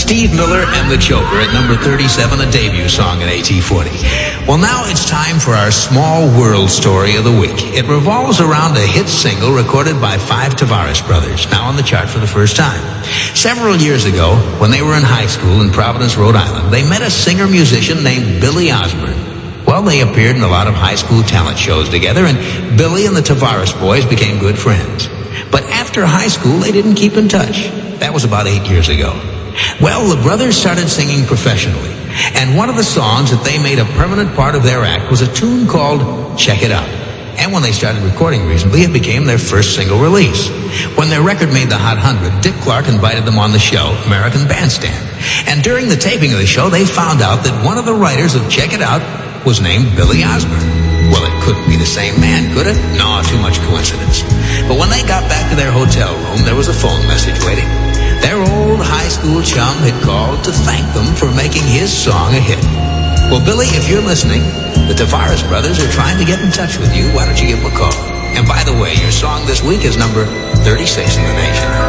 Steve Miller and the Joker at number 37, a debut song at AT40. Well, now it's time for our small world story of the week. It revolves around a hit single recorded by five Tavares brothers, now on the chart for the first time. Several years ago, when they were in high school in Providence, Rhode Island, they met a singer-musician named Billy Osborne. Well, they appeared in a lot of high school talent shows together, and Billy and the Tavares boys became good friends. But after high school, they didn't keep in touch. That was about 8 years ago. Well, the brothers started singing professionally, and one of the songs that they made a permanent part of their act was a tune called Check It Out. And when they started recording recently, it became their first single release. When their record made the Hot 100, Dick Clark invited them on the show, American Bandstand. And during the taping of the show, they found out that one of the writers of Check It Out was named Billy Osborne. Well, it couldn't be the same man, could it? No, too much coincidence. But when they got back to their hotel room, there was a phone message waiting. Their old high school chum had called to thank them for making his song a hit. Well, Billy, if you're listening, the Tavares brothers are trying to get in touch with you. Why don't you give them a call? And by the way, your song this week is number 36 in the nation.